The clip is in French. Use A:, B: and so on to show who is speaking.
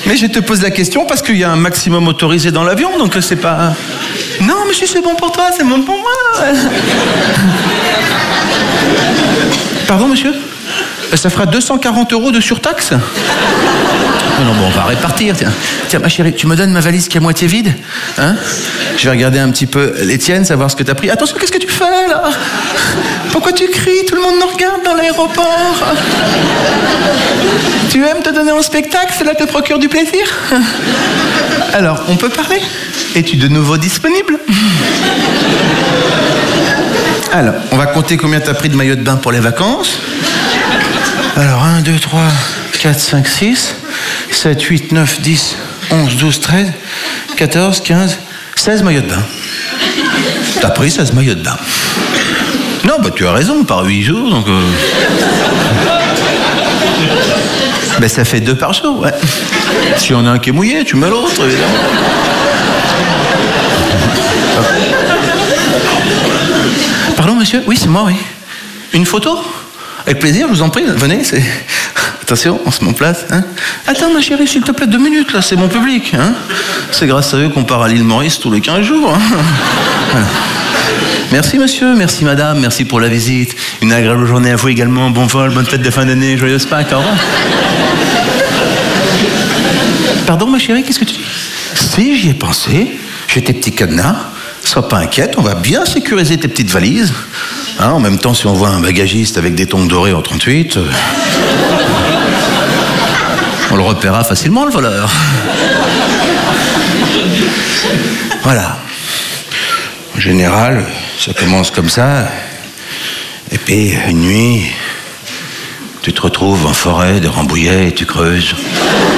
A: Mais je te pose la question parce qu'il y a un maximum autorisé dans l'avion, donc c'est pas... Non, mais si c'est bon pour toi, c'est bon pour moi. Pardon, monsieur ? Ça fera 240 € de surtaxe ? Non, bon, on va répartir, tiens. Tiens, ma chérie, tu me donnes ma valise qui est à moitié vide ? Hein ? Je vais regarder un petit peu les tiennes, savoir ce que t'as pris. Attention, qu'est-ce que tu fais, là ? Pourquoi tu cries ? Tout le monde nous regarde dans l'aéroport. Tu aimes te donner en spectacle ? Cela te procure du plaisir ? Alors, on peut parler ? Es-tu de nouveau disponible ? Alors, on va compter combien t'as pris de maillot de bain pour les vacances. Alors, 1, 2, 3, 4, 5, 6, 7, 8, 9, 10, 11, 12, 13, 14, 15, 16 maillots de bain. T'as pris 16 maillots de bain. Non, bah tu as raison, par 8 jours, donc... Ben ça fait 2 par jour, ouais. Si on a un qui est mouillé, tu mets l'autre, évidemment. Pardon, monsieur ? Oui, c'est moi, oui. Une photo ? Avec plaisir, je vous en prie, venez, c'est... Attention, on se met en place, hein. Attends, ma chérie, s'il te plaît, 2 minutes, là, c'est mon public, hein. C'est grâce à eux qu'on part à l'île Maurice tous les 15 jours, hein. Voilà. Merci, monsieur, merci, madame, merci pour la visite. Une agréable journée à vous également, bon vol, bonne fête de fin d'année, joyeuse Pâques, au revoir. Pardon, ma chérie, qu'est-ce que tu dis ? Si, j'y ai pensé, j'ai tes petits cadenas, sois pas inquiète, on va bien sécuriser tes petites valises. Hein, en même temps, si on voit un bagagiste avec des tongs dorés en 38, on le repérera facilement, le voleur. Voilà. En général, ça commence comme ça. Et puis, une nuit, tu te retrouves en forêt de Rambouillet et tu creuses.